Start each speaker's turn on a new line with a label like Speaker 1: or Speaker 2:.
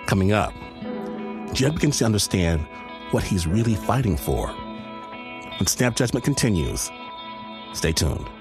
Speaker 1: Coming up, Jed begins to understand what he's really fighting for. When Snap Judgment continues, stay tuned.